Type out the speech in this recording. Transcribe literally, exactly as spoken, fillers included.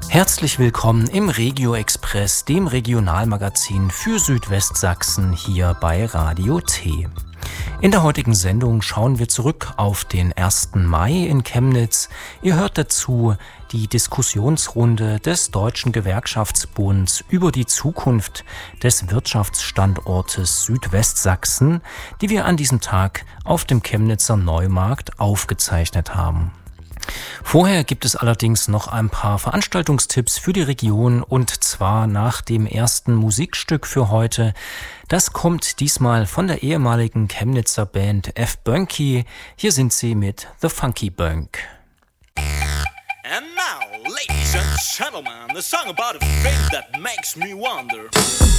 Herzlich willkommen im Regio Express, dem Regionalmagazin für Südwestsachsen hier bei Radio T. In der heutigen Sendung schauen wir zurück auf den ersten Mai in Chemnitz. Ihr hört dazu die Diskussionsrunde des Deutschen Gewerkschaftsbunds über die Zukunft des Wirtschaftsstandortes Südwestsachsen, die wir an diesem Tag auf dem Chemnitzer Neumarkt aufgezeichnet haben. Vorher gibt es allerdings noch ein paar Veranstaltungstipps für die Region, und zwar nach dem ersten Musikstück für heute. Das kommt diesmal von der ehemaligen Chemnitzer Band F-Bunky. Hier sind sie mit The Funky Bunk. And now, ladies and gentlemen, the song about a thing that makes me wonder.